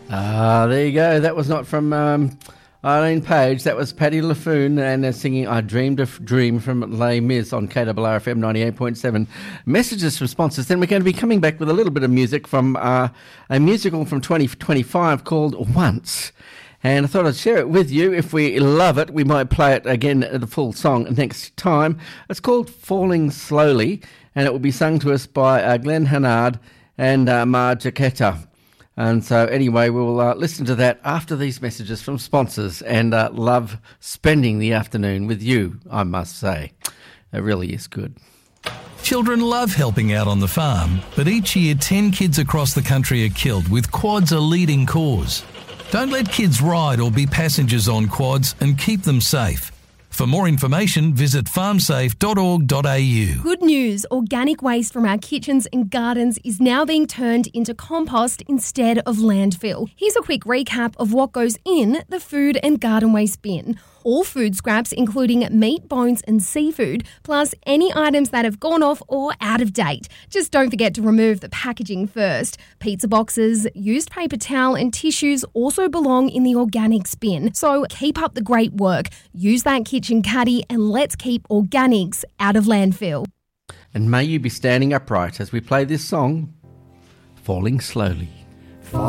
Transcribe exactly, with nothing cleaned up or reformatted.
Ah, there you go. That was not from um, Eileen Page. That was Patti LaFoon and they're singing I Dreamed a Dream from Les Mis on K R R F M ninety-eight point seven. Messages from sponsors. Then we're going to be coming back with a little bit of music from uh, a musical from twenty twenty-five called Once. And I thought I'd share it with you. If we love it, we might play it again, the full song, next time. It's called Falling Slowly, and it will be sung to us by uh, Glenn Hannard and uh, Marge Jaquetta. And so anyway, we'll uh, listen to that after these messages from sponsors and uh, love spending the afternoon with you, I must say. It really is good. Children love helping out on the farm, but each year ten kids across the country are killed, with quads a leading cause. Don't let kids ride or be passengers on quads and keep them safe. For more information, visit farm safe dot org dot a u. Good news, organic waste from our kitchens and gardens is now being turned into compost instead of landfill. Here's a quick recap of what goes in the food and garden waste bin. All food scraps, including meat, bones and seafood, plus any items that have gone off or out of date. Just don't forget to remove the packaging first. Pizza boxes, used paper towel and tissues also belong in the organics bin. So keep up the great work. Use that kitchen caddy and let's keep organics out of landfill. And may you be standing upright as we play this song, Falling Slowly.